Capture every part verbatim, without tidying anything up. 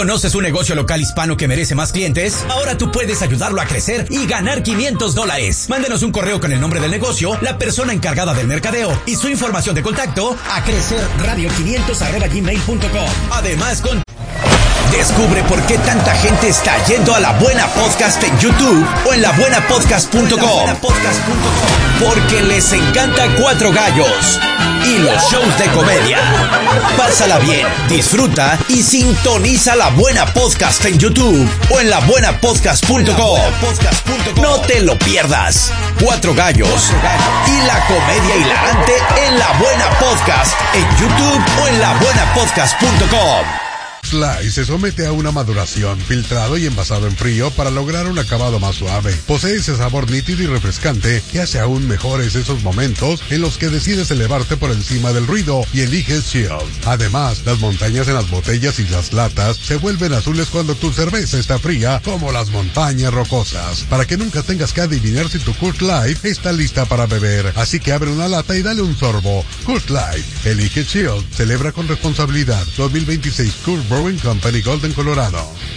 ¿Conoces un negocio local hispano que merece más clientes? Ahora tú puedes ayudarlo a crecer y ganar quinientos dólares. Mándenos un correo con el nombre del negocio, la persona encargada del mercadeo y su información de contacto a crecerradio quinientos arroba gmail punto com. Además, con... Descubre por qué tanta gente está yendo a La Buena Podcast en YouTube o en la buena podcast punto com. Porque les encanta Cuatro Gallos y los shows de comedia. Pásala bien, disfruta y sintoniza La Buena Podcast en YouTube o en la buena podcast punto com. No te lo pierdas. Cuatro Gallos y la comedia hilarante en La Buena Podcast en YouTube o en la buena podcast punto com. Slice se somete a una maduración, filtrado y envasado en frío para lograr un acabado más suave. Posee ese sabor nítido y refrescante que hace aún mejores esos momentos en los que decides elevarte por encima del ruido y eliges Shield. Además, las montañas en las botellas y las latas se vuelven azules cuando tu cerveza está fría, como las montañas rocosas, para que nunca tengas que adivinar si tu Coors Light está lista para beber. Así que abre una lata y dale un sorbo. Coors Light, elige Shield, celebra con responsabilidad. dos mil veintiséis Coors Brewing Company, Golden, Colorado.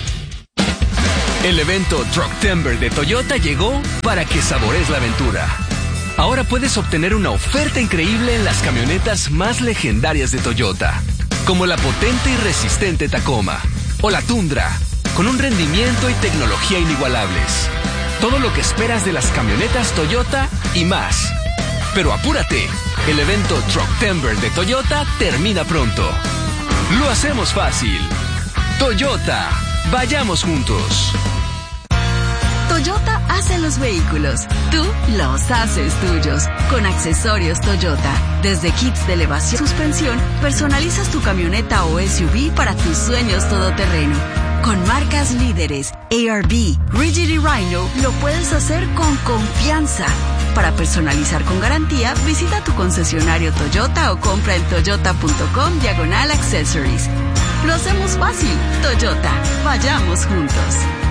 El evento Trucktember de Toyota llegó para que sabores la aventura. Ahora puedes obtener una oferta increíble en las camionetas más legendarias de Toyota, como la potente y resistente Tacoma o la Tundra, con un rendimiento y tecnología inigualables. Todo lo que esperas de las camionetas Toyota y más. Pero apúrate, el evento Trucktember de Toyota termina pronto. Lo hacemos fácil. Toyota, vayamos juntos. Toyota hace los vehículos, tú los haces tuyos. Con accesorios Toyota, desde kits de elevación, suspensión, personalizas tu camioneta o S U V para tus sueños todoterreno. Con marcas líderes, A R B, Rigid y Rhino, lo puedes hacer con confianza. Para personalizar con garantía, visita tu concesionario Toyota o compra en toyota punto com diagonal accessories. Lo hacemos fácil. Toyota, vayamos juntos.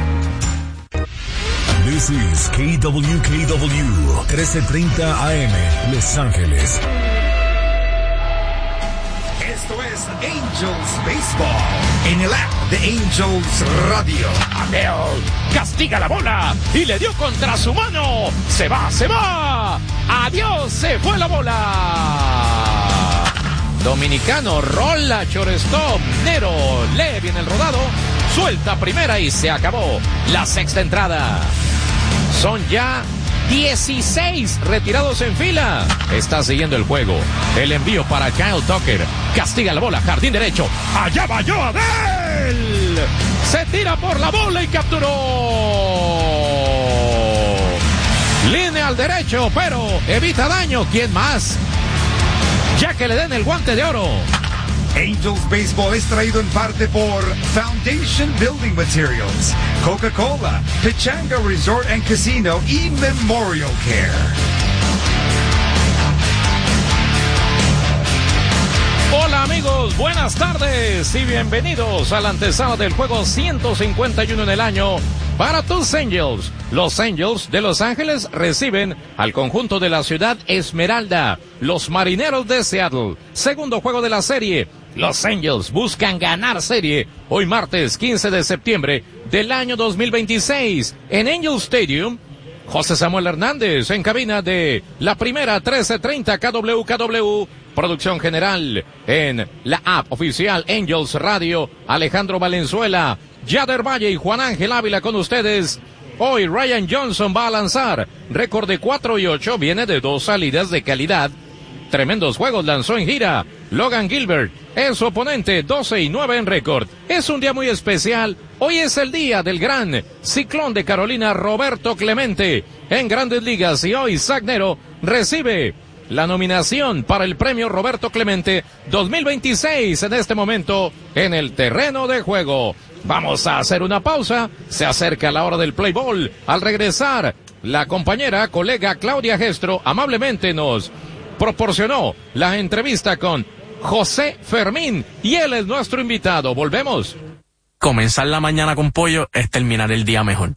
This is K W K W trece treinta A M, Los Ángeles. Esto es Angels Baseball en el app de Angels Radio. Abel castiga la bola y le dio contra su mano. Se va, se va. Adiós, se fue la bola. Dominicano rola shortstop. Nero lee bien el rodado. Suelta primera y se acabó la sexta entrada. Son ya dieciséis retirados en fila. Está siguiendo el juego. El envío para Kyle Tucker. Castiga la bola, jardín derecho. Allá va yo, Adel. Se tira por la bola y capturó. Línea al derecho, pero evita daño. ¿Quién más? Ya que le den el guante de oro. Angels Baseball es traído en parte por Foundation Building Materials, Coca-Cola, Pechanga Resort and Casino y Memorial Care. Hola amigos, buenas tardes y bienvenidos a la antesala del juego ciento cincuenta y uno en el año para tus Angels. Los Angels de Los Ángeles reciben al conjunto de la ciudad Esmeralda, los Marineros de Seattle. Segundo juego de la serie. Los Angels buscan ganar serie hoy martes quince de septiembre del año dos mil veintiséis en Angel Stadium. José Samuel Hernández en cabina de la primera trece treinta K W K W. Producción general en la app oficial Angels Radio. Alejandro Valenzuela, Yader Valle y Juan Ángel Ávila con ustedes. Hoy Ryan Johnson va a lanzar. Récord de cuatro y ocho, viene de dos salidas de calidad. Tremendos juegos lanzó en gira. Logan Gilbert es su oponente, doce y nueve en récord. Es un día muy especial. Hoy es el día del gran ciclón de Carolina, Roberto Clemente, en Grandes Ligas. Y hoy Zach Nero recibe la nominación para el premio Roberto Clemente dos mil veintiséis en este momento en el terreno de juego. Vamos a hacer una pausa. Se acerca la hora del play ball. Al regresar, la compañera, colega Claudia Gestro amablemente nos proporcionó la entrevista con José Fermín y él es nuestro invitado. Volvemos. comenzar la mañana con pollo es terminar el día mejor.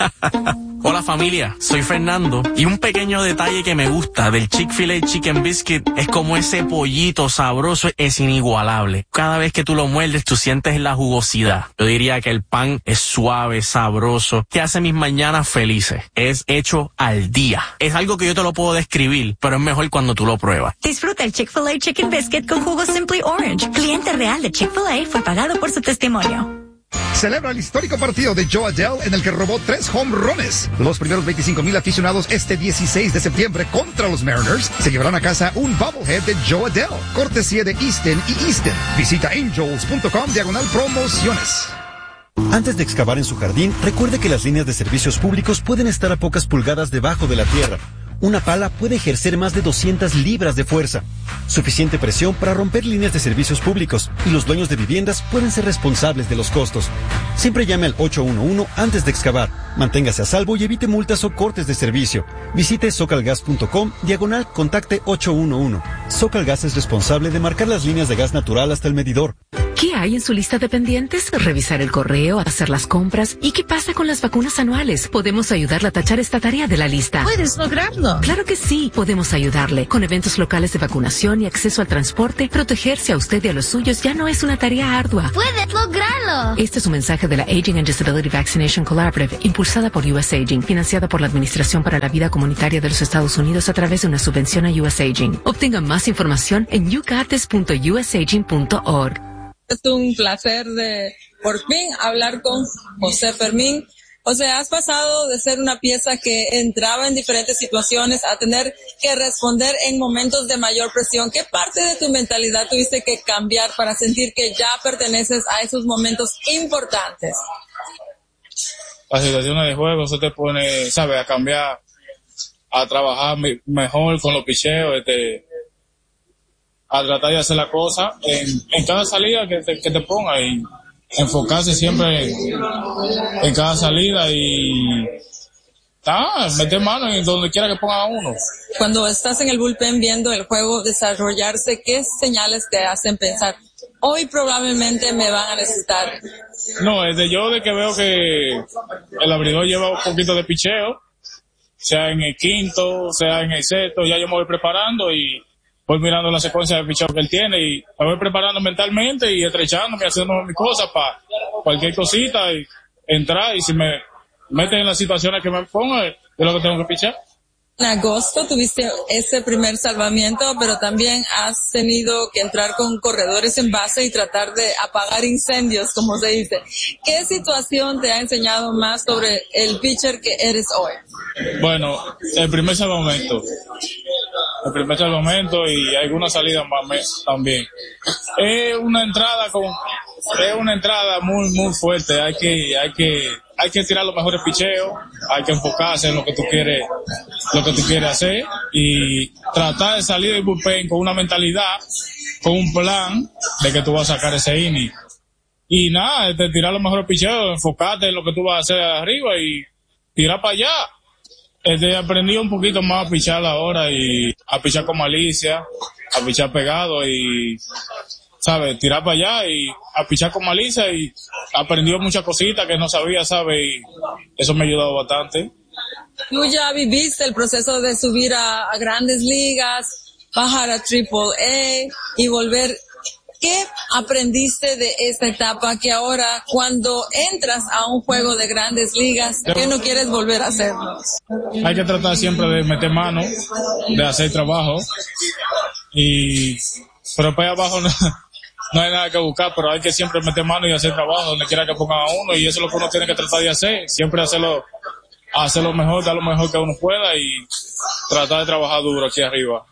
Hola familia, soy Fernando y un pequeño detalle que me gusta del Chick-fil-A Chicken Biscuit es como ese pollito sabroso es inigualable. Cada vez que tú lo muerdes tú sientes la jugosidad. Yo diría que el pan es suave, sabroso, que hace mis mañanas felices. Es hecho al día. Es algo que yo te lo puedo describir, pero es mejor cuando tú lo pruebas. Disfruta el Chick-fil-A Chicken Biscuit con jugo Simply Orange. Cliente real de Chick-fil-A fue pagado por su testimonio. Celebra el histórico partido de Joe Adell en el que robó tres home runs. Los primeros veinticinco mil aficionados este dieciséis de septiembre contra los Mariners se llevarán a casa un bobblehead de Joe Adell, cortesía de Easton y Easton. Visita angels punto com diagonal promociones. Antes de excavar en su jardín, recuerde que las líneas de servicios públicos pueden estar a pocas pulgadas debajo de la tierra. Una pala puede ejercer más de doscientas libras de fuerza. Suficiente presión para romper líneas de servicios públicos y los dueños de viviendas pueden ser responsables de los costos. Siempre llame al ocho uno uno antes de excavar. Manténgase a salvo y evite multas o cortes de servicio. Visite socalgas punto com diagonal contacte ocho uno uno. Socalgas es responsable de marcar las líneas de gas natural hasta el medidor. ¿Qué hay en su lista de pendientes? Revisar el correo, hacer las compras. ¿Y qué pasa con las vacunas anuales? Podemos ayudarle a tachar esta tarea de la lista. ¿Puedes lograrlo? Claro que sí, podemos ayudarle. Con eventos locales de vacunación y acceso al transporte, protegerse a usted y a los suyos ya no es una tarea ardua. ¡Puedes lograrlo! Este es un mensaje de la Aging and Disability Vaccination Collaborative, impulsada por U S Aging, financiada por la Administración para la Vida Comunitaria de los Estados Unidos a través de una subvención a U S Aging. Obtenga más información en you got this punto u s aging punto org. Es un placer de, por fin, hablar con José Fermín. O sea, has pasado de ser una pieza que entraba en diferentes situaciones a tener que responder en momentos de mayor presión. ¿Qué parte de tu mentalidad tuviste que cambiar para sentir que ya perteneces a esos momentos importantes? Las situaciones de juego se te pone, ¿sabes?, a cambiar, a trabajar mejor con los picheos, este... a tratar de hacer la cosa en, en cada salida que te, que te ponga y enfocarse siempre en, en cada salida y ta, meter mano en donde quiera que ponga a uno. Cuando estás en el bullpen viendo el juego desarrollarse, ¿qué señales te hacen pensar? Hoy probablemente me van a necesitar. No, desde yo de que veo que el abridor lleva un poquito de picheo, sea en el quinto, sea en el sexto, ya yo me voy preparando y voy mirando la secuencia de picheo que él tiene y me voy preparando mentalmente y estrechándome, haciendo mis cosas para cualquier cosita y entrar, y si me meten en las situaciones que me pongan, es lo que tengo que pichar. En agosto tuviste ese primer salvamiento, pero también has tenido que entrar con corredores en base y tratar de apagar incendios, como se dice. ¿Qué situación te ha enseñado más sobre el pitcher que eres hoy? Bueno, el primer salvamento. El primer salvamento y alguna salida más también. Es una entrada con, es una entrada muy, muy fuerte. Hay que, hay que, hay que tirar los mejores picheos, hay que enfocarse en lo que tú quieres, lo que tú quieres hacer y tratar de salir del bullpen con una mentalidad, con un plan de que tú vas a sacar ese inning. Y nada, de tirar los mejores picheos, enfocarte en lo que tú vas a hacer arriba y tirar para allá. Este, aprendí un poquito más a pichar ahora y a pichar con malicia, a pichar pegado y, ¿sabes? Tirar para allá y a pichar con malicia y aprendí muchas cositas que no sabía, ¿sabes? Y eso me ha ayudado bastante. Tú ya viviste el proceso de subir a, a grandes ligas, bajar a Triple A y volver. ¿Qué aprendiste de esta etapa que ahora cuando entras a un juego de grandes ligas, que no quieres volver a hacerlo? Hay que tratar siempre de meter mano, de hacer trabajo y, pero para abajo no, no hay nada que buscar, pero hay que siempre meter mano y hacer trabajo donde quiera que pongan a uno y eso es lo que uno tiene que tratar de hacer, siempre hacerlo, hacerlo mejor, dar lo mejor que uno pueda y tratar de trabajar duro aquí arriba.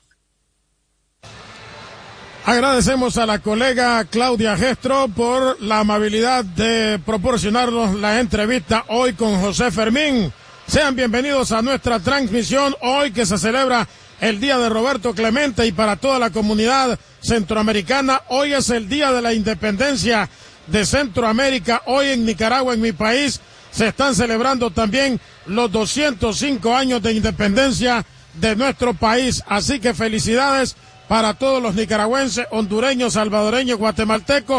Agradecemos a la colega Claudia Gestro por la amabilidad de proporcionarnos la entrevista hoy con José Fermín. Sean bienvenidos a nuestra transmisión hoy que se celebra el Día de Roberto Clemente y para toda la comunidad centroamericana. Hoy es el Día de la Independencia de Centroamérica. Hoy en Nicaragua, en mi país, se están celebrando también los doscientos cinco años de independencia de nuestro país. Así que felicidades para todos los nicaragüenses, hondureños, salvadoreños, guatemaltecos,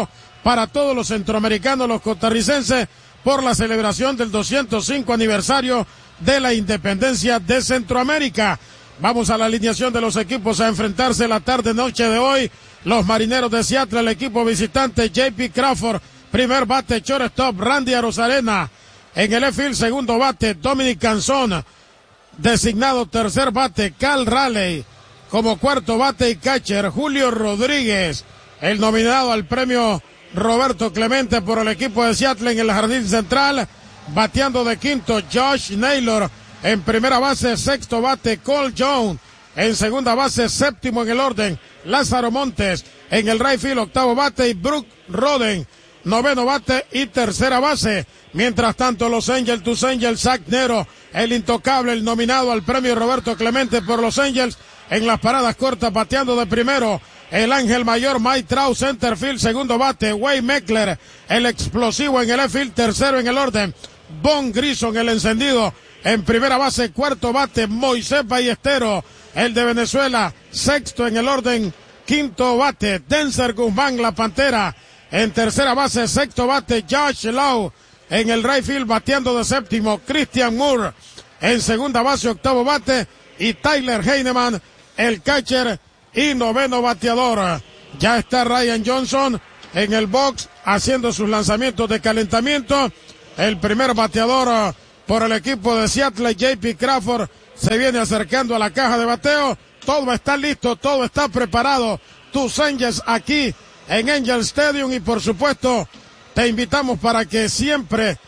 para todos los centroamericanos, los costarricenses, por la celebración del doscientos cinco aniversario de la independencia de Centroamérica. Vamos a la alineación de los equipos a enfrentarse la tarde-noche de hoy. Los Marineros de Seattle, el equipo visitante, J P Crawford, primer bate, shortstop, Randy Arozarena. En el left field, segundo bate, Dominic Canzón. Designado tercer bate, Cal Raleigh. Como cuarto bate y catcher, Julio Rodríguez. El nominado al premio Roberto Clemente por el equipo de Seattle en el jardín central. Bateando de quinto, Josh Naylor. En primera base, sexto bate, Cole Jones. En segunda base, séptimo en el orden, Lázaro Montes. En el right field, octavo bate, y Brooke Roden. Noveno bate y tercera base. Mientras tanto, los Angels, tus Angels, Zach Nero, el intocable, el nominado al premio Roberto Clemente por los Angels. En las paradas cortas, bateando de primero, el ángel mayor, Mike Trout, center field, segundo bate, Wade Meckler, el explosivo en el left field, tercero en el orden, Von Grison, el encendido, en primera base, cuarto bate, Moisés Ballesteros, el de Venezuela, sexto en el orden, quinto bate, Denzer Guzmán, la Pantera, en tercera base, sexto bate, Josh Lowe, en el right field, bateando de séptimo, Christian Moore, en segunda base, octavo bate, y Tyler Heineman, el catcher y noveno bateador. Ya está Ryan Johnson en el box haciendo sus lanzamientos de calentamiento. El primer bateador por el equipo de Seattle, J P Crawford, se viene acercando a la caja de bateo. Todo está listo, todo está preparado. Tus Angels aquí en Angel Stadium, y por supuesto te invitamos para que siempre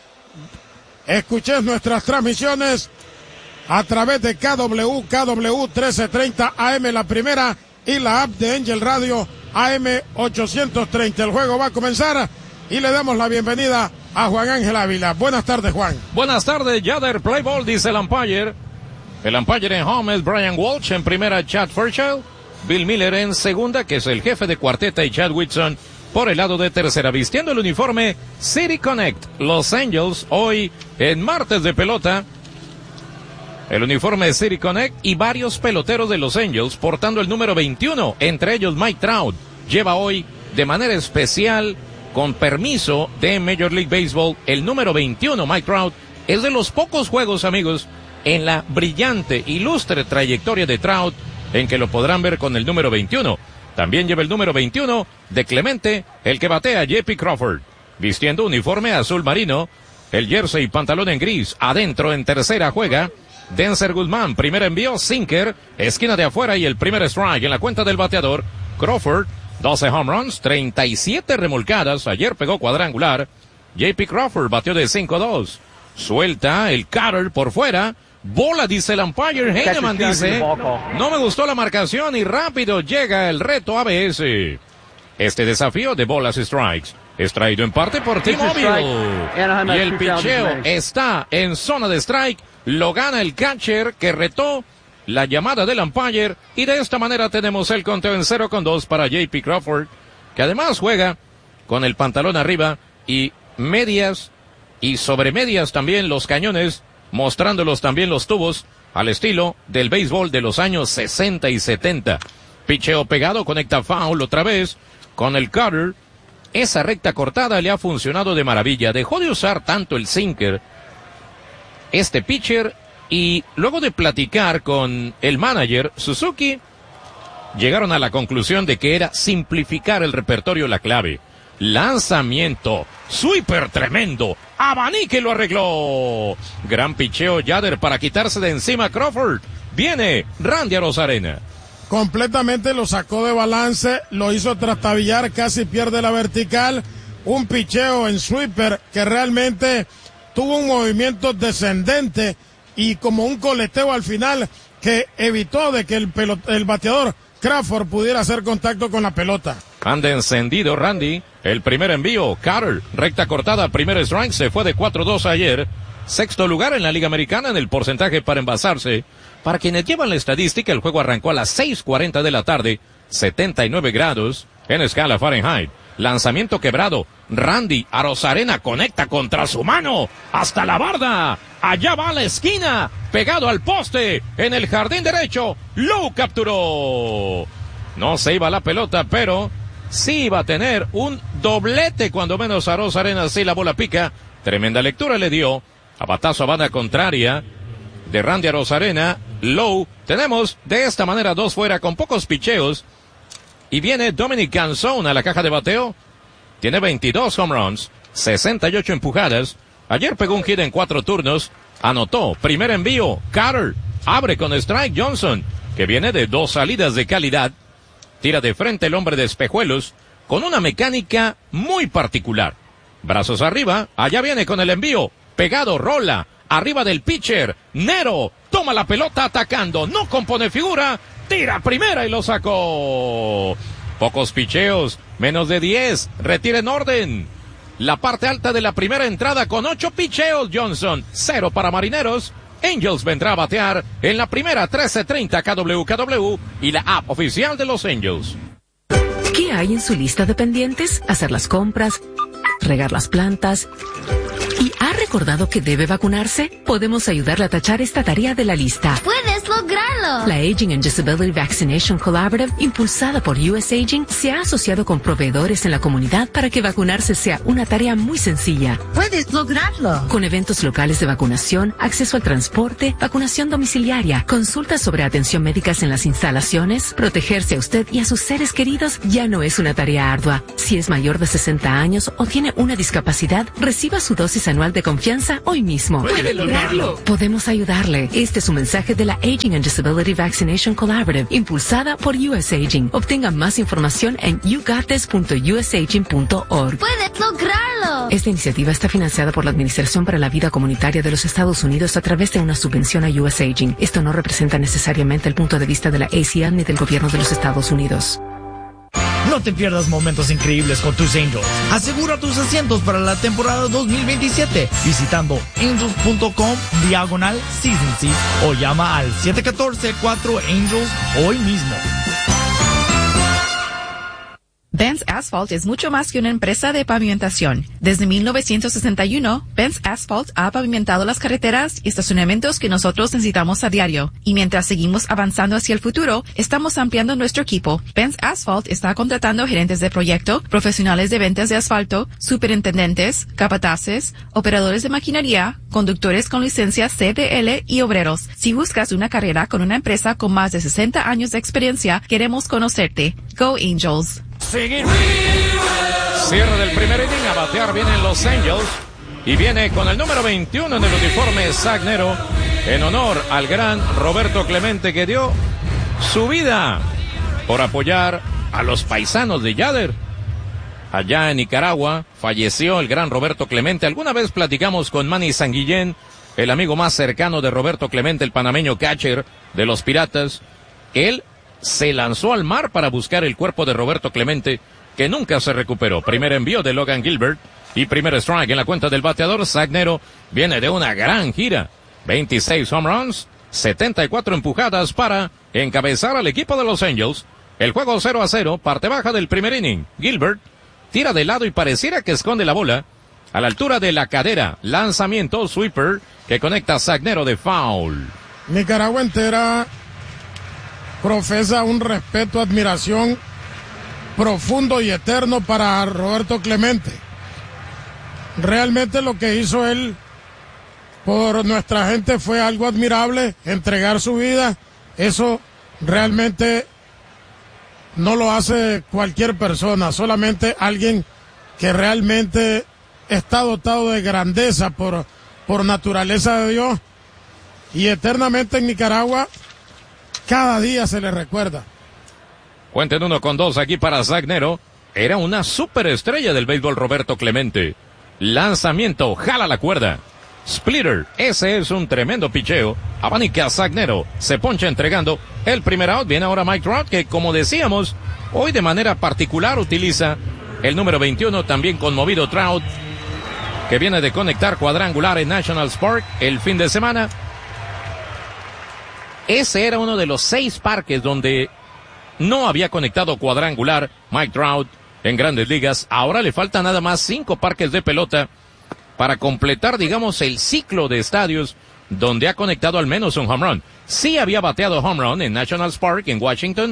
escuches nuestras transmisiones a través de K W, K W trece treinta A M, la primera, y la app de Angel Radio A M ochocientos treinta. El juego va a comenzar y le damos la bienvenida a Juan Ángel Ávila. Buenas tardes, Juan. Buenas tardes, Yader. Play ball, dice el umpire. El umpire en home es Brian Walsh, en primera Chad Fairchild, Bill Miller en segunda, que es el jefe de cuarteta, y Chad Whitson por el lado de tercera, vistiendo el uniforme City Connect, Los Angels, hoy en martes de pelota. El uniforme de City Connect y varios peloteros de Los Angels portando el número veintiuno, entre ellos Mike Trout, lleva hoy de manera especial, con permiso de Major League Baseball, el número veintiuno. Mike Trout es de los pocos juegos, amigos, en la brillante, ilustre trayectoria de Trout, en que lo podrán ver con el número veintiuno. También lleva el número veintiuno de Clemente, el que batea, J P Crawford, vistiendo uniforme azul marino, el jersey y pantalón en gris. Adentro en tercera juega Denzer Guzmán, primer envío, sinker, esquina de afuera y el primer strike en la cuenta del bateador. Crawford, doce home runs, treinta y siete remolcadas, ayer pegó cuadrangular. J P Crawford batió de cinco dos. Suelta el cutter por fuera. Bola, dice el umpire. Heineman dice, no me gustó la marcación, y rápido llega el reto A B S. Este desafío de bolas y strikes es traído en parte por T-Mobile. Y el picheo está en zona de strike. Lo gana el catcher, que retó la llamada del umpire, y de esta manera tenemos el conteo en cero con dos para J P Crawford, que además juega con el pantalón arriba y medias, y sobre medias también los cañones, mostrándolos también los tubos al estilo del béisbol de los años sesenta y setenta. Picheo pegado, conecta foul otra vez con el cutter. Esa recta cortada le ha funcionado de maravilla. Dejó de usar tanto el sinker este pitcher, y luego de platicar con el manager Suzuki, llegaron a la conclusión de que era simplificar el repertorio la clave. Lanzamiento, sweeper tremendo, abanique lo arregló. Gran picheo, Yader, para quitarse de encima Crawford. Viene Randy Arozarena. Completamente lo sacó de balance, lo hizo trastabillar, casi pierde la vertical. Un picheo en sweeper que realmente tuvo un movimiento descendente y como un coleteo al final que evitó de que el, pelot- el bateador Crawford pudiera hacer contacto con la pelota. Anda encendido Randy. El primer envío, Carter, recta cortada, primer strike, se fue de cuatro dos ayer. Sexto lugar en la Liga Americana en el porcentaje para envasarse. Para quienes llevan la estadística, el juego arrancó a las seis cuarenta de la tarde, setenta y nueve grados en escala Fahrenheit. Lanzamiento quebrado. Randy Arozarena conecta contra su mano hasta la barda. Allá va a la esquina, pegado al poste en el jardín derecho. Lo capturó. No se iba la pelota, pero sí iba a tener un doblete, cuando menos a Rosarena, sí la bola pica. Tremenda lectura le dio. A batazo a banda contraria de Randy Arozarena. Low. Tenemos de esta manera dos fuera con pocos picheos. Y viene Dominic Canzón a la caja de bateo. Tiene veintidós home runs, sesenta y ocho empujadas. Ayer pegó un hit en cuatro turnos. Anotó. Primer envío. Carter. Abre con strike Johnson, que viene de dos salidas de calidad. Tira de frente el hombre de espejuelos con una mecánica muy particular. Brazos arriba. Allá viene con el envío. Pegado, rola, arriba del pitcher, Nero, toma la pelota atacando, no compone figura, tira primera y lo sacó. Pocos picheos, menos de diez, retira en orden. La parte alta de la primera entrada con ocho picheos, Johnson, cero para Marineros. Angels vendrá a batear en la primera trece treinta K W K W y la app oficial de los Angels. ¿Qué hay en su lista de pendientes? Hacer las compras, regar las plantas. ¿Y ha recordado que debe vacunarse? Podemos ayudarle a tachar esta tarea de la lista. ¡Puedes lograrlo! La Aging and Disability Vaccination Collaborative, impulsada por U S Aging, se ha asociado con proveedores en la comunidad para que vacunarse sea una tarea muy sencilla. ¡Puedes lograrlo! Con eventos locales de vacunación, acceso al transporte, vacunación domiciliaria, consultas sobre atención médicas en las instalaciones, protegerse a usted y a sus seres queridos ya no es una tarea ardua. Si es mayor de sesenta años o tiene una discapacidad, reciba su dosis anual de confianza hoy mismo. ¡Puede lograrlo! Podemos ayudarle. Este es un mensaje de la Aging and Disability Vaccination Collaborative, impulsada por U S Aging. Obtenga más información en you got this punto u s aging punto org. ¡Puedes lograrlo! Esta iniciativa está financiada por la Administración para la Vida Comunitaria de los Estados Unidos a través de una subvención a U S Aging. Esto no representa necesariamente el punto de vista de la A C N ni del gobierno de los Estados Unidos. No te pierdas momentos increíbles con tus Angels. Asegura tus asientos para la temporada dos mil veintisiete visitando angels punto com diagonal season seat o llama al siete uno cuatro cuatro Angels hoy mismo. Benz Asphalt es mucho más que una empresa de pavimentación. Desde mil novecientos sesenta y uno, Benz Asphalt ha pavimentado las carreteras y estacionamientos que nosotros necesitamos a diario. Y mientras seguimos avanzando hacia el futuro, estamos ampliando nuestro equipo. Benz Asphalt está contratando gerentes de proyecto, profesionales de ventas de asfalto, superintendentes, capataces, operadores de maquinaria, conductores con licencia C D L y obreros. Si buscas una carrera con una empresa con más de sesenta años de experiencia, queremos conocerte. Go Angels. Seguir. Cierre del primer inning, a batear vienen los Angels y viene con el número veintiuno en el uniforme Zach Nero en honor al gran Roberto Clemente, que dio su vida por apoyar a los paisanos de Yader. Allá en Nicaragua falleció el gran Roberto Clemente. Alguna vez platicamos con Manny Sanguillén, el amigo más cercano de Roberto Clemente, el panameño catcher de los Piratas. Él se lanzó al mar para buscar el cuerpo de Roberto Clemente, que nunca se recuperó. Primer envío de Logan Gilbert y primer strike en la cuenta del bateador. Zach Nero viene de una gran gira. veintiséis home runs, setenta y cuatro empujadas para encabezar al equipo de los Angels. El juego cero a cero, parte baja del primer inning. Gilbert tira de lado y pareciera que esconde la bola a la altura de la cadera. Lanzamiento, sweeper, que conecta a Zach Nero de foul. Nicaragua entera profesa un respeto, admiración profundo y eterno para Roberto Clemente. Realmente lo que hizo él por nuestra gente fue algo admirable, entregar su vida. Eso realmente no lo hace cualquier persona, solamente alguien que realmente está dotado de grandeza por, por naturaleza de Dios, y eternamente en Nicaragua cada día se le recuerda. Cuenten uno con dos aquí para Zach Nero. Era una superestrella del béisbol Roberto Clemente. Lanzamiento, jala la cuerda. Splitter, ese es un tremendo picheo. Abanica a Zach Nero, se poncha entregando el primer out. Viene ahora Mike Trout, que como decíamos, hoy de manera particular utiliza el número veintiuno, también conmovido Trout, que viene de conectar cuadrangular en Nationals Park el fin de semana. Ese era uno de los seis parques donde no había conectado cuadrangular Mike Trout en Grandes Ligas. Ahora le faltan nada más cinco parques de pelota para completar, digamos, el ciclo de estadios donde ha conectado al menos un home run. Sí había bateado home run en Nationals Park en Washington,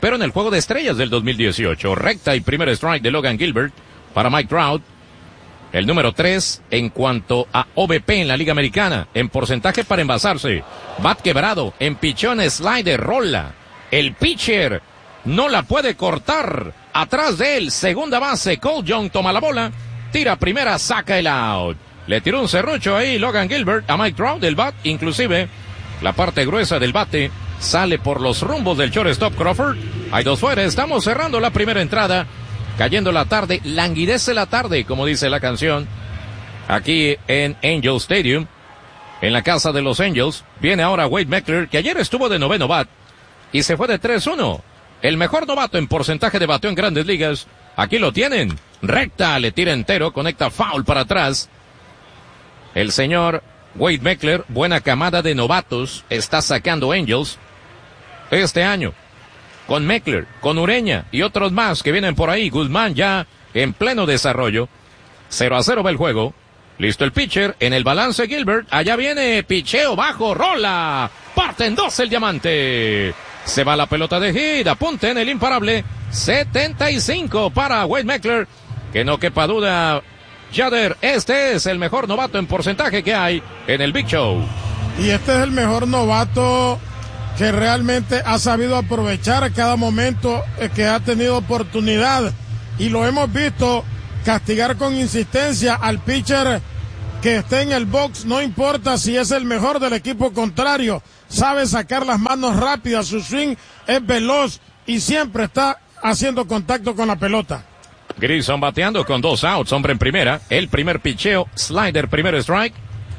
pero en el juego de estrellas del dos mil dieciocho. Recta y primer strike de Logan Gilbert para Mike Trout. El número tres en cuanto a O B P en la Liga Americana, en porcentaje para envasarse. Bat quebrado, en pichón, slider, rola. El pitcher no la puede cortar. Atrás de él, segunda base, Cole Young toma la bola, tira primera, saca el out. Le tiró un serrucho ahí Logan Gilbert a Mike Trout del bat, inclusive la parte gruesa del bate sale por los rumbos del shortstop Crawford. Hay dos fuera, estamos cerrando la primera entrada. Cayendo la tarde, languidece la tarde, como dice la canción. Aquí en Angel Stadium, en la casa de los Angels, viene ahora Wade Meckler, que ayer estuvo de noveno bat y se fue de tres uno. El mejor novato en porcentaje de bateo en Grandes Ligas. Aquí lo tienen. Recta, le tira entero, conecta foul para atrás. El señor Wade Meckler, buena camada de novatos, está sacando Angels este año. Con Meckler, con Ureña y otros más que vienen por ahí. Guzmán ya en pleno desarrollo. cero a cero va el juego. Listo el pitcher, en el balance Gilbert. Allá viene, picheo bajo, rola. Parte en dos el diamante. Se va la pelota de hit, apunte en el imparable. setenta y cinco para Wade Meckler. Que no quepa duda, Yader, este es el mejor novato en porcentaje que hay en el Big Show. Y este es el mejor novato que realmente ha sabido aprovechar cada momento que ha tenido oportunidad, y lo hemos visto castigar con insistencia al pitcher que esté en el box, no importa si es el mejor del equipo contrario, sabe sacar las manos rápidas, su swing es veloz y siempre está haciendo contacto con la pelota. Grissom bateando con dos outs, hombre en primera, el primer picheo, slider, primer strike.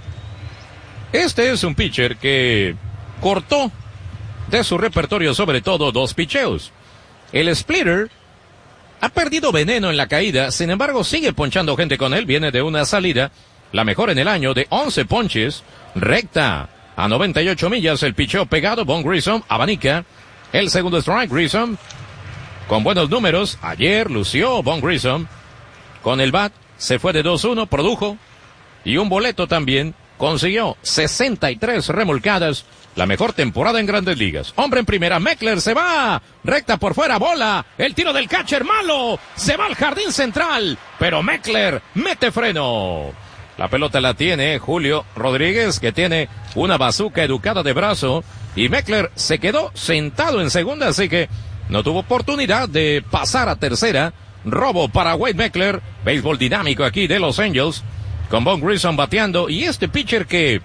Este es un pitcher que cortó de su repertorio sobre todo dos picheos. El splitter ha perdido veneno en la caída, sin embargo sigue ponchando gente con él, viene de una salida, la mejor en el año, de once ponches, recta a noventa y ocho millas, el picheo pegado, Von Grissom abanica, el segundo strike, Grissom con buenos números, ayer lució Von Grissom, con el bat se fue de dos uno, produjo, y un boleto también, consiguió sesenta y tres remolcadas, la mejor temporada en Grandes Ligas. Hombre en primera, Meckler se va, recta por fuera, bola, el tiro del catcher malo, se va al jardín central, pero Meckler mete freno. La pelota la tiene Julio Rodríguez, que tiene una bazuca educada de brazo, y Meckler se quedó sentado en segunda, así que no tuvo oportunidad de pasar a tercera. Robo para Wade Meckler, béisbol dinámico aquí de Los Angels, con Von Grissom bateando, y este pitcher que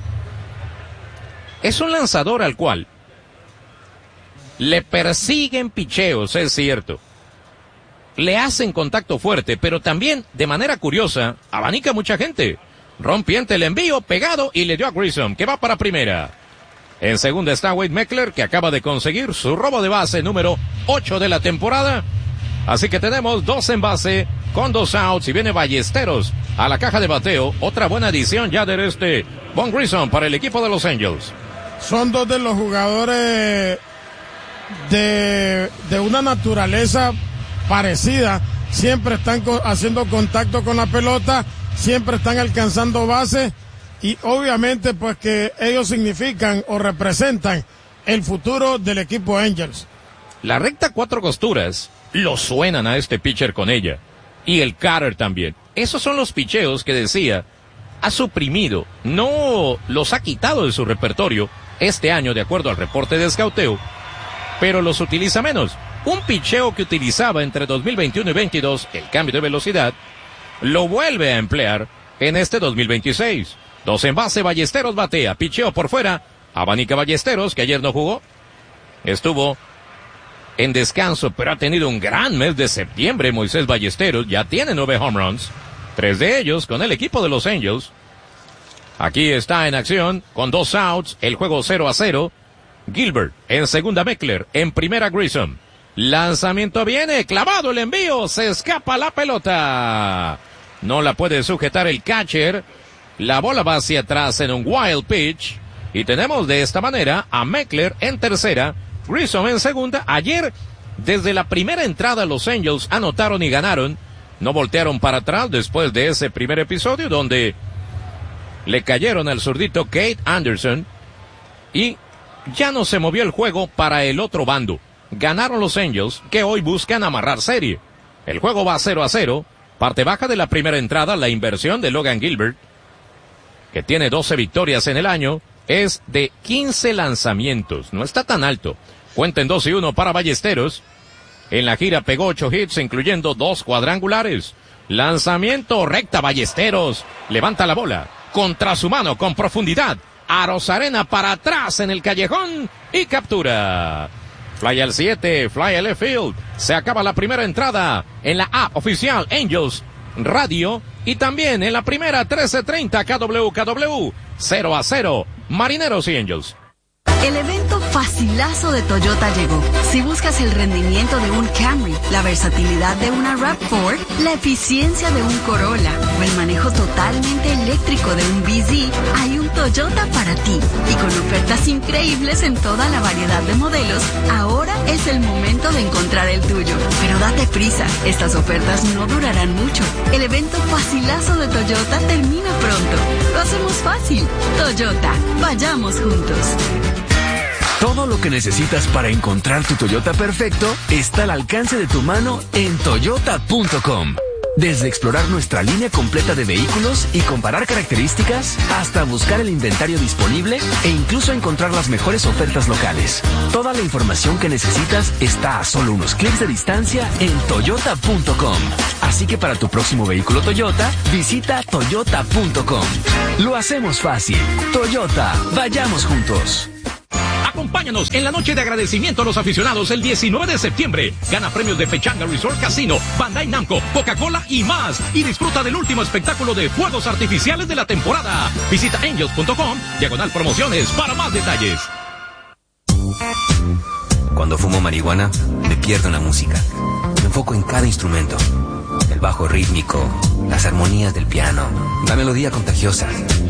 es un lanzador al cual le persiguen picheos, es cierto. Le hacen contacto fuerte, pero también, de manera curiosa, abanica mucha gente. Rompiente el envío, pegado, y le dio a Grissom, que va para primera. En segunda está Wade Meckler, que acaba de conseguir su robo de base número ocho de la temporada. Así que tenemos dos en base, con dos outs, y viene Ballesteros a la caja de bateo. Otra buena adición ya de este Von Grissom para el equipo de Los Angels. Son dos de los jugadores de, de una naturaleza parecida. Siempre están co- haciendo contacto con la pelota, siempre están alcanzando bases, y obviamente pues que ellos significan o representan el futuro del equipo Angels. La recta cuatro costuras lo suenan a este pitcher con ella, y el cutter también. Esos son los picheos que decía ha suprimido, no los ha quitado de su repertorio este año de acuerdo al reporte de escauteo, pero los utiliza menos. Un picheo que utilizaba entre dos mil veintiuno y veintidós, el cambio de velocidad, lo vuelve a emplear en este dos mil veintiséis. Dos en base, Ballesteros batea, picheo por fuera, abanica Ballesteros, que ayer no jugó, estuvo en descanso, pero ha tenido un gran mes de septiembre. Moisés Ballesteros ya tiene nueve home runs, tres de ellos con el equipo de Los Angels. Aquí está en acción, con dos outs, el juego cero a cero. Gilbert, en segunda Meckler, en primera Grissom. Lanzamiento viene, clavado el envío, se escapa la pelota. No la puede sujetar el catcher. La bola va hacia atrás en un wild pitch. Y tenemos de esta manera a Meckler en tercera, Grissom en segunda. Ayer, desde la primera entrada, los Angels anotaron y ganaron. No voltearon para atrás después de ese primer episodio donde le cayeron al zurdito Kate Anderson. Y ya no se movió el juego para el otro bando. ganaron los Angels, que hoy buscan amarrar serie. El juego va cero a cero. Parte baja de la primera entrada, la inversión de Logan Gilbert, que tiene doce victorias en el año, es de quince lanzamientos. No está tan alto. Cuenten dos y uno para Ballesteros. En la gira pegó ocho hits, incluyendo dos cuadrangulares. Lanzamiento recta, Ballesteros. Levanta la bola contra su mano con profundidad. Arozarena para atrás en el callejón y captura. Fly al siete, fly al left field. Se acaba la primera entrada en la app oficial Angels Radio y también en la primera trece treinta K W K W. cero a cero, Marineros y Angels. El evento facilazo de Toyota llegó. Si buscas el rendimiento de un Camry, la versatilidad de una RAV cuatro, la eficiencia de un Corolla o el manejo totalmente eléctrico de un B Z, hay un Toyota para ti. Y con ofertas increíbles en toda la variedad de modelos, ahora es el momento de encontrar el tuyo. Pero date prisa, estas ofertas no durarán mucho. El evento facilazo de Toyota termina pronto. Lo hacemos fácil. Toyota, vayamos juntos. Todo lo que necesitas para encontrar tu Toyota perfecto está al alcance de tu mano en toyota punto com. Desde explorar nuestra línea completa de vehículos y comparar características, hasta buscar el inventario disponible e incluso encontrar las mejores ofertas locales. Toda la información que necesitas está a solo unos clics de distancia en toyota punto com. Así que para tu próximo vehículo Toyota, visita toyota punto com. Lo hacemos fácil. Toyota, vayamos juntos. Acompáñanos en la noche de agradecimiento a los aficionados el diecinueve de septiembre. Gana premios de Pechanga Resort Casino, Bandai Namco, Coca-Cola y más. Y disfruta del último espectáculo de fuegos artificiales de la temporada. Visita angels punto com, diagonal promociones para más detalles. Cuando fumo marihuana, me pierdo en la música. Me enfoco en cada instrumento. El bajo rítmico, las armonías del piano, la melodía contagiosa.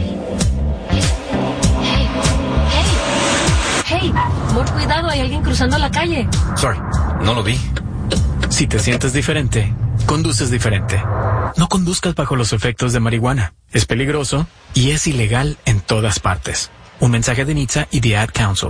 Hey, amor, cuidado, hay alguien cruzando la calle. Sorry, no lo vi. Si te sientes diferente, conduces diferente. No conduzcas bajo los efectos de marihuana. Es peligroso y es ilegal en todas partes. Un mensaje de N H T S A y The Ad Council.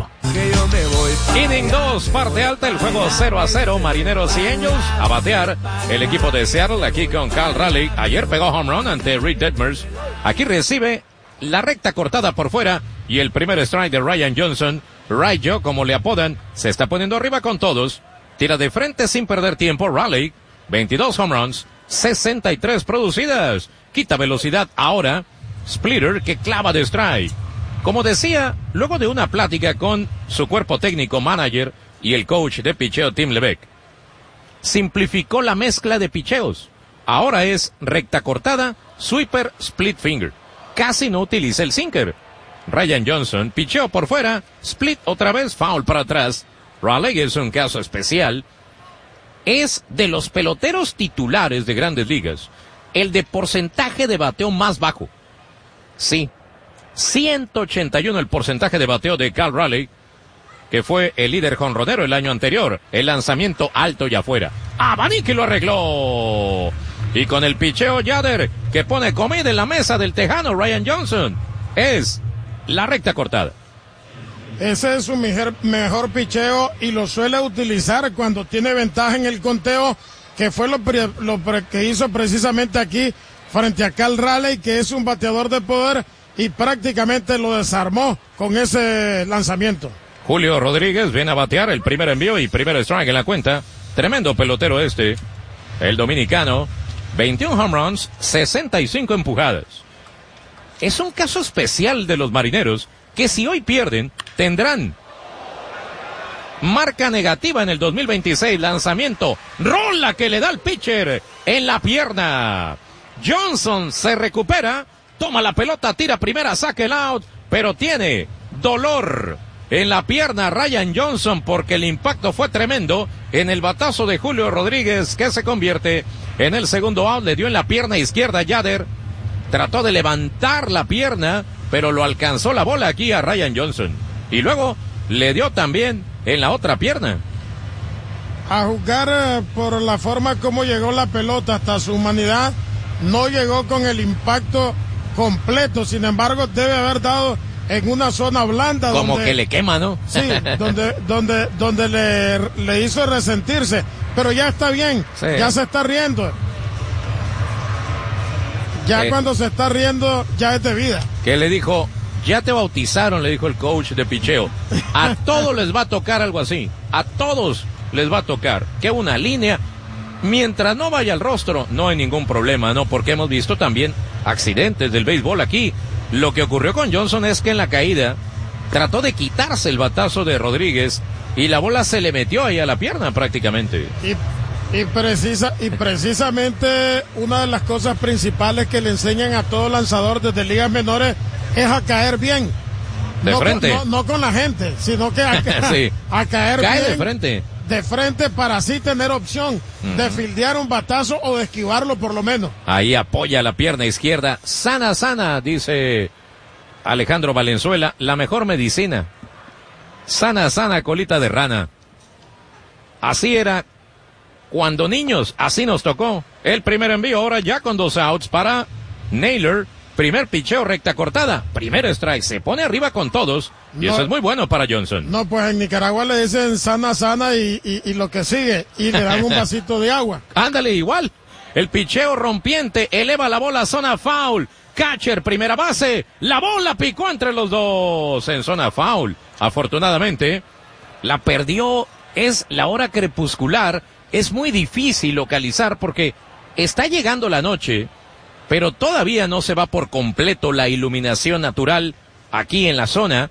Inning dos, parte alta, el juego cero a cero, Marineros y Angels a batear. El equipo de Seattle aquí con Cal Raleigh. Ayer pegó home run ante Reed Detmers. Aquí recibe la recta cortada por fuera y el primer strike de Ryan Johnson. Rayo, como le apodan, se está poniendo arriba con todos. Tira de frente sin perder tiempo. Raleigh, veintidós home runs, sesenta y tres producidas. Quita velocidad ahora. Splitter que clava de strike. Como decía, luego de una plática con su cuerpo técnico, manager y el coach de picheo Tim Levesque, simplificó la mezcla de picheos. Ahora es recta cortada, sweeper, split finger. Casi no utiliza el sinker. Ryan Johnson picheó por fuera, split otra vez, foul para atrás. Raleigh es un caso especial. Es de los peloteros titulares de Grandes Ligas el de porcentaje de bateo más bajo. Sí, ciento ochenta y uno el porcentaje de bateo de Cal Raleigh, que fue el líder jonronero el año anterior. El lanzamiento alto y afuera. Abanique lo arregló. Y con el picheo Yader, que pone comida en la mesa del tejano Ryan Johnson. Es la recta cortada. Ese es su mejor, mejor picheo y lo suele utilizar cuando tiene ventaja en el conteo, que fue lo, lo que hizo precisamente aquí frente a Cal Raleigh, que es un bateador de poder, y prácticamente lo desarmó con ese lanzamiento. Julio Rodríguez viene a batear el primer envío y primer strike en la cuenta. Tremendo pelotero este, el dominicano. veintiún home runs, sesenta y cinco empujadas. Es un caso especial de los Marineros, que si hoy pierden, tendrán marca negativa en el dos mil veintiséis. Lanzamiento, rola que le da el pitcher en la pierna. Johnson se recupera, toma la pelota, tira primera, saca el out, pero tiene dolor en la pierna Ryan Johnson porque el impacto fue tremendo en el batazo de Julio Rodríguez, que se convierte en el segundo out. Le dio en la pierna izquierda Yader. Trató de levantar la pierna, pero lo alcanzó la bola aquí a Ryan Johnson. Y luego le dio también en la otra pierna. A jugar eh, por la forma como llegó la pelota hasta su humanidad, no llegó con el impacto completo. Sin embargo, debe haber dado en una zona blanda. Como donde, que le quema, ¿no? Sí, donde, donde, donde le, le hizo resentirse. Pero ya está bien, sí. Ya se está riendo. Ya eh. cuando se está riendo, ya es de vida. ¿Qué le dijo? Ya te bautizaron, le dijo el coach de picheo. A todos les va a tocar algo así. A todos les va a tocar. Que una línea, mientras no vaya al rostro, no hay ningún problema, ¿no? Porque hemos visto también accidentes del béisbol aquí. Lo que ocurrió con Johnson es que en la caída trató de quitarse el batazo de Rodríguez y la bola se le metió ahí a la pierna prácticamente. Y, y, precisa, y precisamente una de las cosas principales que le enseñan a todo lanzador desde ligas menores es a caer bien. De no frente. Con, no, no con la gente, sino que a, sí. a caer Cae bien. de frente. De frente para así tener opción uh-huh. de fildear un batazo o de esquivarlo por lo menos. Ahí apoya la pierna izquierda. Sana, sana, dice Alejandro Valenzuela. La mejor medicina. Sana, sana, colita de rana. Así era cuando niños, así nos tocó. El primer envío ahora ya con dos outs para Naylor. Primer picheo, recta cortada. Primer strike, se pone arriba con todos. Y no, eso es muy bueno para Johnson. No, pues en Nicaragua le dicen sana, sana y, y, y lo que sigue. Y le dan un vasito de agua. Ándale, igual. El picheo rompiente eleva la bola a zona foul. Catcher, primera base. La bola picó entre los dos en zona foul. Afortunadamente, la perdió. Es la hora crepuscular. Es muy difícil localizar porque está llegando la noche, pero todavía no se va por completo la iluminación natural aquí en la zona.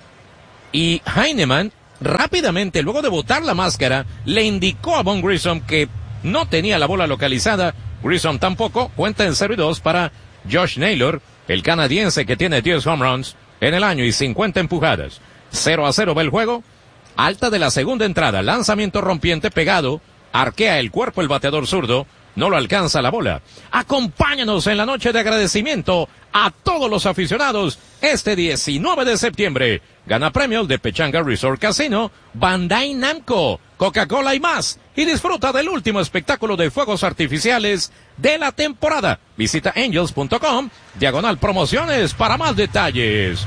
Y Heinemann rápidamente, luego de botar la máscara, le indicó a Von Grissom que no tenía la bola localizada. Grissom tampoco. Cuenta en cero y dos para Josh Naylor, el canadiense que tiene diez home runs en el año y cincuenta empujadas. cero a cero va el juego. Alta de la segunda entrada, lanzamiento rompiente pegado, arquea el cuerpo el bateador zurdo. No lo alcanza la bola. Acompáñanos en la noche de agradecimiento a todos los aficionados este diecinueve de septiembre. Gana premios de Pechanga Resort Casino, Bandai Namco, Coca-Cola y más. Y disfruta del último espectáculo de fuegos artificiales de la temporada. Visita angels punto com, diagonal promociones para más detalles.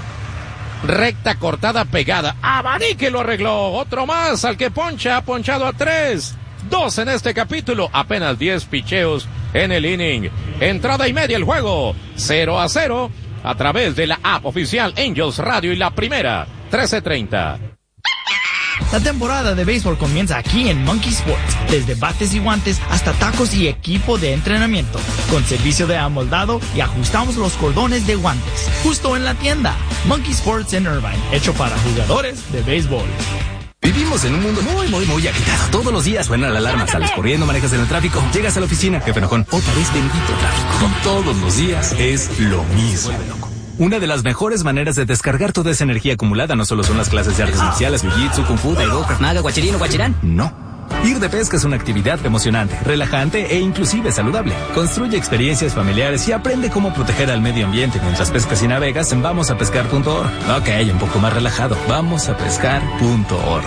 Recta cortada pegada. Abanique lo arregló. Otro más al que poncha, ha ponchado a tres. Dos en este capítulo, apenas diez picheos en el inning. Entrada y media el juego, cero a cero, a través de la app oficial Angels Radio y la primera, trece treinta. La temporada de béisbol comienza aquí en Monkey Sports, desde bates y guantes hasta tacos y equipo de entrenamiento, con servicio de amoldado y ajustamos los cordones de guantes, justo en la tienda. Monkey Sports en Irvine, hecho para jugadores de béisbol. Vivimos en un mundo muy, muy, muy agitado. Todos los días suena la alarma, sales corriendo, manejas en el tráfico, llegas a la oficina, jefe enojón, otra vez bendito tráfico. Todos los días es lo mismo. Una de las mejores maneras de descargar toda esa energía acumulada no solo son las clases de artes marciales, jiu-jitsu, kung fu, taekwondo, krav maga, guachirino, guachirán. No. Ir de pesca es una actividad emocionante, relajante e inclusive saludable. Construye experiencias familiares y aprende cómo proteger al medio ambiente mientras pescas y navegas en vamos a pescar punto org. Ok, un poco más relajado. vamos a pescar punto org.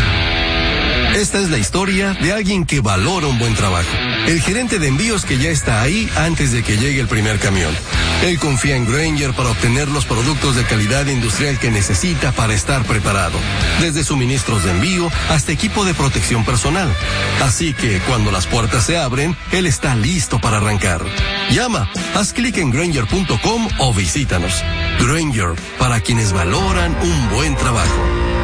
Esta es la historia de alguien que valora un buen trabajo. El gerente de envíos que ya está ahí antes de que llegue el primer camión. Él confía en Grainger para obtener los productos de calidad industrial que necesita para estar preparado. Desde suministros de envío hasta equipo de protección personal. Así que cuando las puertas se abren, él está listo para arrancar. Llama, haz clic en Grainger punto com o visítanos. Grainger, para quienes valoran un buen trabajo.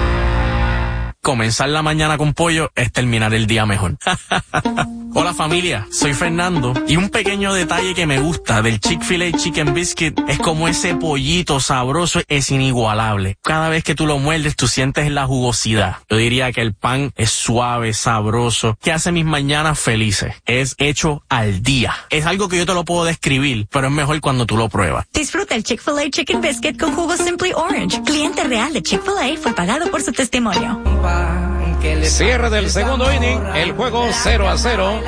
Comenzar la mañana con pollo es terminar el día mejor. Hola familia, soy Fernando y un pequeño detalle que me gusta del Chick-fil-A Chicken Biscuit es como ese pollito sabroso es inigualable. Cada vez que tú lo muerdes tú sientes la jugosidad. Yo diría que el pan es suave, sabroso, que hace mis mañanas felices. Es hecho al día. Es algo que yo te lo puedo describir, pero es mejor cuando tú lo pruebas. Disfruta el Chick-fil-A Chicken Biscuit con jugo Simply Orange. Cliente real de Chick-fil-A fue pagado por su testimonio. Cierre del segundo inning, el juego cero a cero.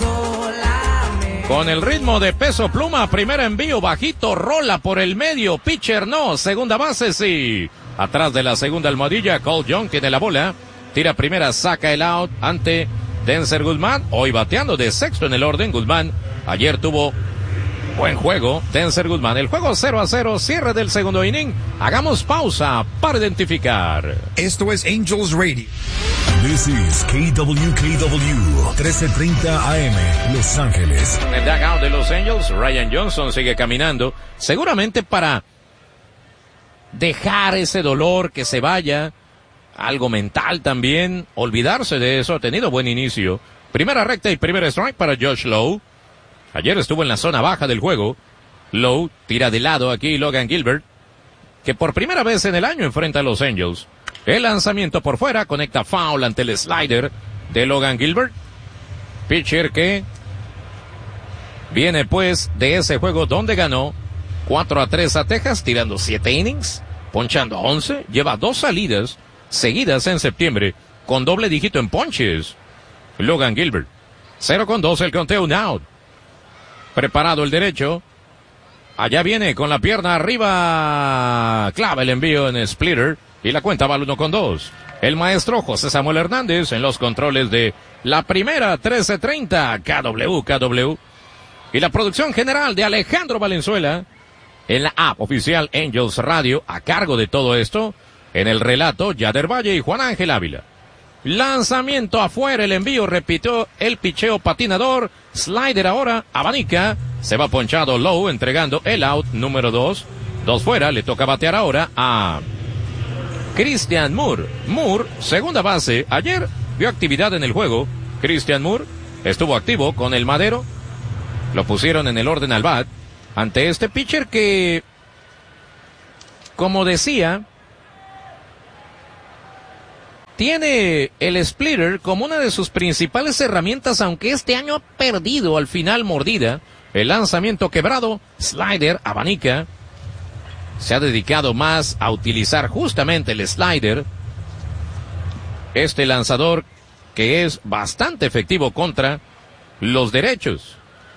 Con el ritmo de Peso Pluma, primer envío bajito, rola por el medio, pitcher no, segunda base sí. Atrás de la segunda almohadilla, Cole Young tiene la bola, tira primera, saca el out ante Denzer Guzmán, hoy bateando de sexto en el orden. Guzmán ayer tuvo Buen juego, Denzer Guzmán. El juego cero a cero, cierre del segundo inning. Hagamos pausa para identificar. Esto es Angels Radio. This is K W K W, trece treinta A M, Los Ángeles. En el dugout de los Angels, Ryan Johnson sigue caminando, seguramente para dejar ese dolor que se vaya, algo mental también, olvidarse de eso. Ha tenido buen inicio. Primera recta y primer strike para Josh Lowe. Ayer estuvo en la zona baja del juego. Lowe tira de lado aquí Logan Gilbert, que por primera vez en el año enfrenta a los Angels. El lanzamiento por fuera, conecta foul ante el slider de Logan Gilbert. Pitcher que viene pues de ese juego donde ganó cuatro a tres a Texas, tirando siete innings, ponchando once, lleva dos salidas seguidas en septiembre con doble dígito en ponches. Logan Gilbert, cero con dos el conteo, un out. Preparado el derecho, allá viene con la pierna arriba, clava el envío en splitter y la cuenta va al uno con dos. El maestro José Samuel Hernández en los controles de la primera, trece treinta K W K W, y la producción general de Alejandro Valenzuela en la app oficial Angels Radio, a cargo de todo esto, en el relato Yader Valle y Juan Ángel Ávila. Lanzamiento afuera, el envío, repitió el picheo patinador, slider ahora, abanica, se va ponchado Lowe entregando el out número dos, dos fuera, le toca batear ahora a Christian Moore. Moore, segunda base, ayer vio actividad en el juego. Christian Moore estuvo activo con el Madero, lo pusieron en el orden al bat, ante este pitcher que, como decía, tiene el splitter como una de sus principales herramientas, aunque este año ha perdido al final mordida. El lanzamiento quebrado, slider, abanica. Se ha dedicado más a utilizar justamente el slider. Este lanzador que es bastante efectivo contra los derechos.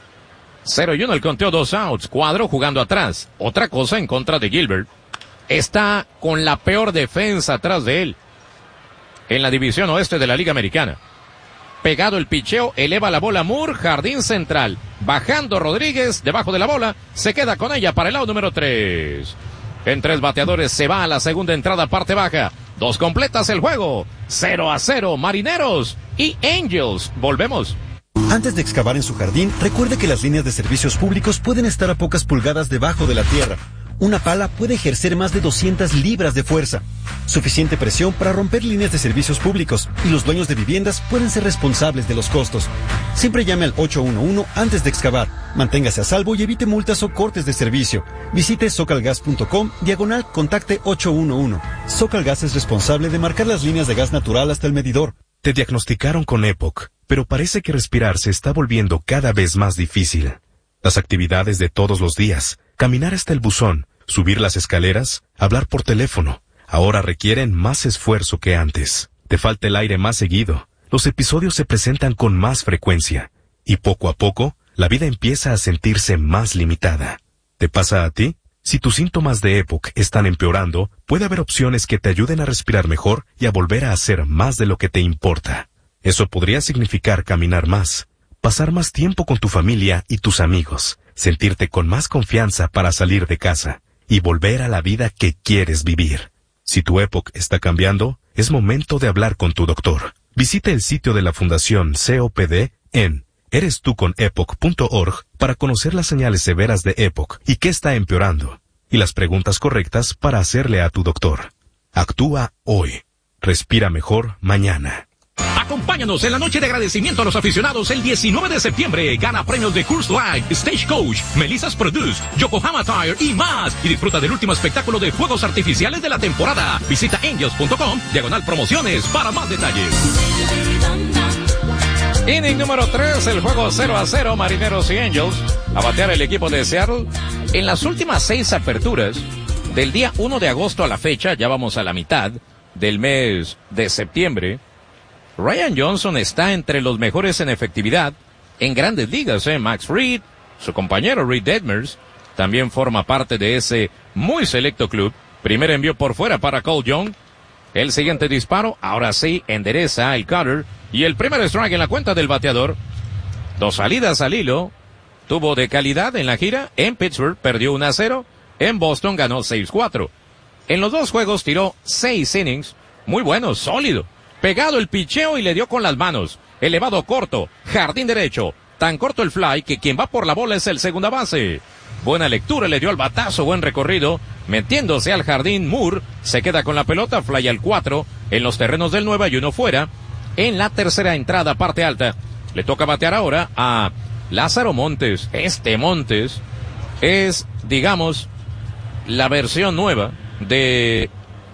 cero y uno el conteo, dos outs. Cuadro jugando atrás. Otra cosa en contra de Gilbert. Está con la peor defensa atrás de él en la división oeste de la Liga Americana. Pegado el picheo, eleva la bola Moore, jardín central. Bajando Rodríguez, debajo de la bola, se queda con ella para el out número tres. En tres bateadores se va a la segunda entrada, parte baja. Dos completas el juego. cero a cero, Marineros y Angels. Volvemos. Antes de excavar en su jardín, recuerde que las líneas de servicios públicos pueden estar a pocas pulgadas debajo de la tierra. Una pala puede ejercer más de doscientas libras de fuerza. Suficiente presión para romper líneas de servicios públicos, y los dueños de viviendas pueden ser responsables de los costos. Siempre llame al ocho uno uno antes de excavar. Manténgase a salvo y evite multas o cortes de servicio. Visite socalgas punto com, diagonal contacte ocho uno uno. Socalgas es responsable de marcar las líneas de gas natural hasta el medidor. Te diagnosticaron con EPOC, pero parece que respirar se está volviendo cada vez más difícil. Las actividades de todos los días, caminar hasta el buzón, subir las escaleras, hablar por teléfono, ahora requieren más esfuerzo que antes. Te falta el aire más seguido, los episodios se presentan con más frecuencia, y poco a poco, la vida empieza a sentirse más limitada. ¿Te pasa a ti? Si tus síntomas de EPOC están empeorando, puede haber opciones que te ayuden a respirar mejor y a volver a hacer más de lo que te importa. Eso podría significar caminar más, pasar más tiempo con tu familia y tus amigos, sentirte con más confianza para salir de casa y volver a la vida que quieres vivir. Si tu EPOC está cambiando, es momento de hablar con tu doctor. Visite el sitio de la Fundación C O P D en eres tú con epoc punto org para conocer las señales severas de EPOC y qué está empeorando, y las preguntas correctas para hacerle a tu doctor. Actúa hoy. Respira mejor mañana. Acompáñanos en la noche de agradecimiento a los aficionados el diecinueve de septiembre. Gana premios de Coors Light, Stagecoach, Melissa's Produce, Yokohama Tire y más. Y disfruta del último espectáculo de fuegos artificiales de la temporada. Visita angels punto com, diagonal promociones para más detalles. Inning número tres, el juego cero a cero, Marineros y Angels. A batear el equipo de Seattle. En las últimas seis aperturas, del día uno de agosto a la fecha, ya vamos a la mitad del mes de septiembre, Ryan Johnson está entre los mejores en efectividad en grandes ligas, ¿eh? Max Fried, su compañero Reed Detmers, también forma parte de ese muy selecto club. Primer envío por fuera para Cole Young. El siguiente disparo, ahora sí, endereza el cutter. Y el primer strike en la cuenta del bateador. Dos salidas al hilo. tuvo de calidad en la gira. En Pittsburgh perdió uno a cero. En Boston ganó seis cuatro. En los dos juegos tiró seis innings. Muy bueno, sólido. Pegado el picheo y le dio con las manos. Elevado corto, jardín derecho. Tan corto el fly que quien va por la bola es el segunda base. Buena lectura, le dio al batazo, buen recorrido. Metiéndose al jardín, Moore se queda con la pelota, fly al cuatro. En los terrenos del nueve y uno fuera. En la tercera entrada, parte alta. Le toca batear ahora a Lázaro Montes. Este Montes es, digamos, la versión nueva de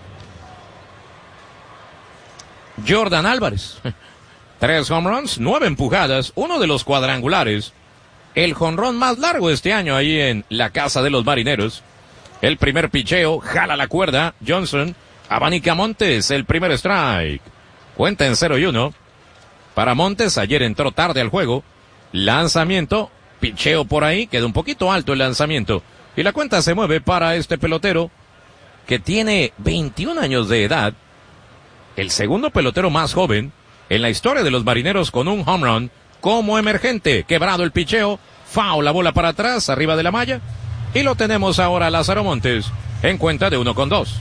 Jordan Álvarez. Tres home runs, nueve empujadas, uno de los cuadrangulares. El jonrón más largo este año ahí en la casa de los Marineros. El primer picheo, jala la cuerda, Johnson, abanica Montes, el primer strike. Cuenta en cero y uno. Para Montes, ayer entró tarde al juego. Lanzamiento, picheo por ahí, queda un poquito alto el lanzamiento. Y la cuenta se mueve para este pelotero que tiene veintiún años de edad. El segundo pelotero más joven en la historia de los Marineros con un home run como emergente. Quebrado el picheo, foul, la bola para atrás, arriba de la malla. Y lo tenemos ahora Lázaro Montes en cuenta de uno con dos.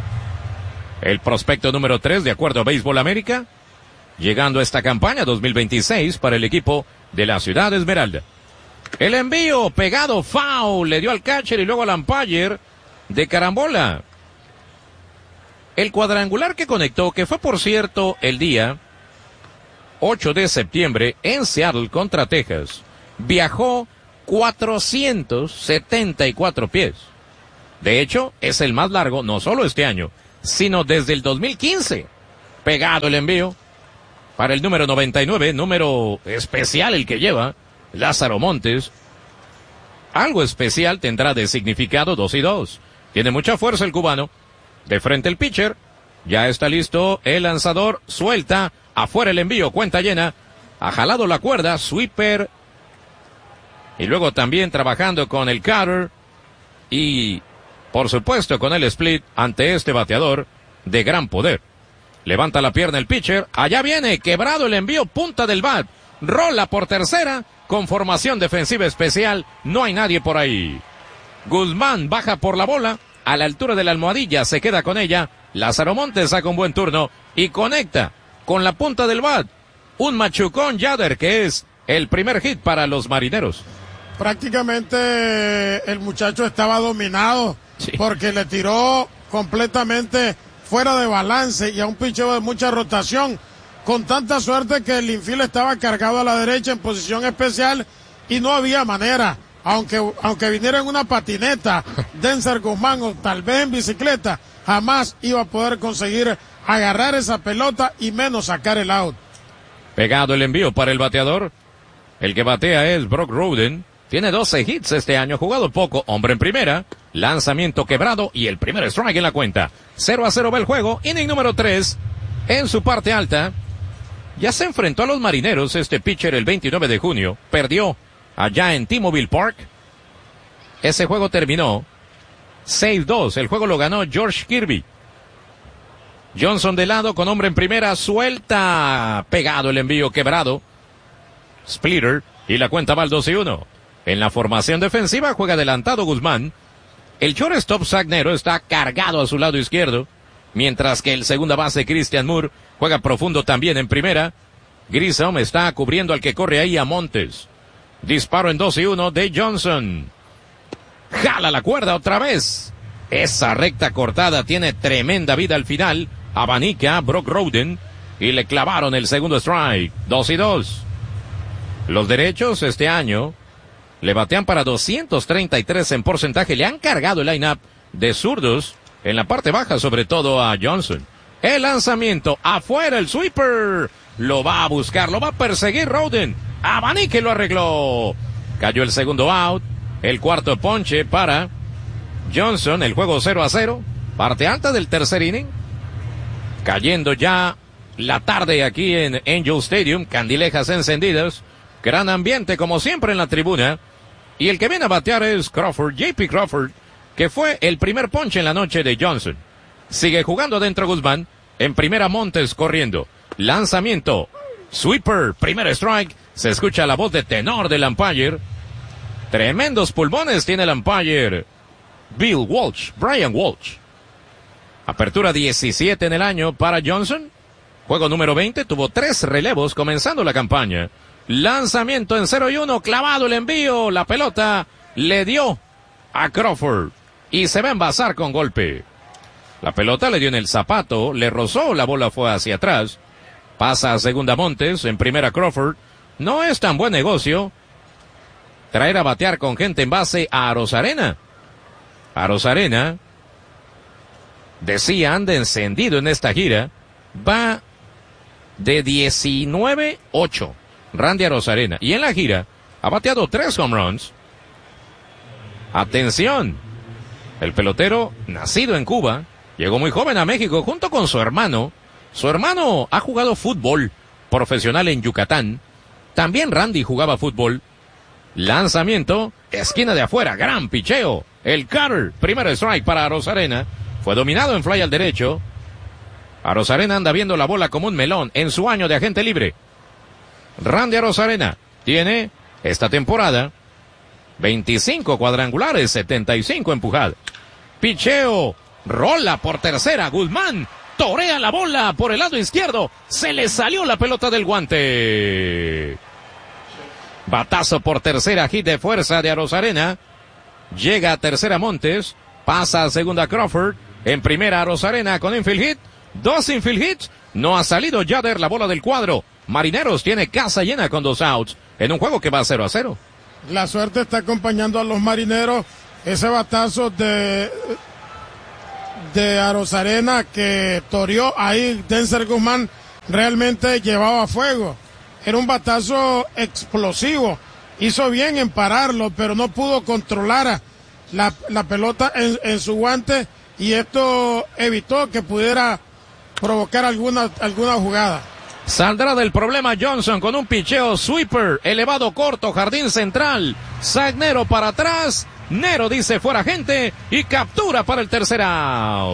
El prospecto número tres de acuerdo a Béisbol América, llegando a esta campaña dos mil veintiséis para el equipo de la Ciudad Esmeralda. El envío pegado, foul, le dio al catcher y luego al umpire de carambola. El cuadrangular que conectó, que fue por cierto el día ocho de septiembre en Seattle contra Texas, viajó cuatrocientos setenta y cuatro pies. De hecho, es el más largo, no solo este año, sino desde el dos mil quince. Pegado el envío para el número noventa y nueve, número especial el que lleva Lázaro Montes. Algo especial tendrá de significado dos y dos. Tiene mucha fuerza el cubano. De frente el pitcher. Ya está listo el lanzador. Suelta. Afuera el envío. Cuenta llena. Ha jalado la cuerda. Sweeper. Y luego también trabajando con el cutter. Y por supuesto con el split ante este bateador de gran poder. Levanta la pierna el pitcher. Allá viene. Quebrado el envío. Punta del bat. Rola por tercera. Con formación defensiva especial. No hay nadie por ahí. Guzmán baja por la bola. A la altura de la almohadilla se queda con ella. Lázaro Montes saca un buen turno y conecta con la punta del bat. Un machucón Yader que es el primer hit para los Marineros. Prácticamente el muchacho estaba dominado sí. porque le tiró completamente fuera de balance y a un picheo de mucha rotación. Con tanta suerte que el infield estaba cargado a la derecha en posición especial y no había manera. Aunque, aunque viniera en una patineta, Denzer Guzmán o tal vez en bicicleta, jamás iba a poder conseguir agarrar esa pelota y menos sacar el out. Pegado el envío para el bateador. El que batea es Brock Roden. Tiene doce hits este año, jugado poco, hombre en primera. Lanzamiento quebrado y el primer strike en la cuenta. cero a cero va el juego, inning número tres. En su parte alta, ya se enfrentó a los Marineros este pitcher el veintinueve de junio. Perdió allá en T-Mobile Park. Ese juego terminó seis dos. El juego lo ganó George Kirby. Johnson de lado con hombre en primera. Suelta. Pegado el envío quebrado. Splitter. Y la cuenta va al dos y uno. En la formación defensiva juega adelantado Guzmán. El shortstop Zach Nero está cargado a su lado izquierdo. Mientras que el segunda base Christian Moore juega profundo también en primera. Grissom está cubriendo al que corre ahí a Montes. Disparo en dos y uno de Johnson. Jala la cuerda otra vez. Esa recta cortada tiene tremenda vida al final. Abanica Brock Roden. Y le clavaron el segundo strike. Dos y dos. Los derechos este año le batean para doscientos treinta y tres en porcentaje. Le han cargado el line-up de zurdos. En la parte baja sobre todo a Johnson. El lanzamiento. Afuera el sweeper. Lo va a buscar. Lo va a perseguir Roden. Abanique lo arregló. Cayó el segundo out. El cuarto ponche para Johnson. El juego cero a cero. Parte alta del tercer inning. Cayendo ya la tarde aquí en Angel Stadium. Candilejas encendidas. Gran ambiente como siempre en la tribuna. Y el que viene a batear es Crawford. J P Crawford. Que fue el primer ponche en la noche de Johnson. Sigue jugando adentro Guzmán. En primera Montes corriendo. Lanzamiento. Sweeper. Primer strike. Se escucha la voz de tenor del umpire. Tremendos pulmones tiene el umpire Bill Walsh, Brian Walsh. Apertura diecisiete en el año para Johnson. Juego número veinte, tuvo tres relevos comenzando la campaña. Lanzamiento en cero y uno, clavado el envío, la pelota le dio a Crawford y se va a envasar con golpe. La pelota le dio en el zapato, le rozó, la bola fue hacia atrás. Pasa a segunda Montes, en primera Crawford. No es tan buen negocio traer a batear con gente en base a Arozarena. Arozarena, decía, anda encendido en esta gira. Va de diecinueve ocho. Randy Arozarena. Y en la gira ha bateado tres home runs. Atención. El pelotero, nacido en Cuba, llegó muy joven a México junto con su hermano. Su hermano ha jugado fútbol profesional en Yucatán. También Randy jugaba fútbol. Lanzamiento, esquina de afuera, gran picheo. El cutter, primer strike para Arozarena. Fue dominado en fly al derecho. Arozarena anda viendo la bola como un melón en su año de agente libre. Randy Arozarena tiene esta temporada veinticinco cuadrangulares, setenta y cinco empujadas. Picheo, rola por tercera, Guzmán torea la bola por el lado izquierdo, se le salió la pelota del guante. Batazo por tercera, hit de fuerza de Arozarena. Llega a tercera Montes, pasa a segunda Crawford, en primera Arozarena con infield hit, dos infield hits, no ha salido Yader la bola del cuadro. Marineros tiene casa llena con dos outs en un juego que va cero a cero. La suerte está acompañando a los Marineros. Ese batazo de de Arozarena que toreó ahí Denzer Guzmán realmente llevaba fuego. Era un batazo explosivo. Hizo bien en pararlo, pero no pudo controlar la, la pelota en, en su guante y esto evitó que pudiera provocar alguna, alguna jugada. Saldrá del problema Johnson con un picheo sweeper, elevado corto, jardín central. Zagnero para atrás. Nero dice fuera gente y captura para el tercer out.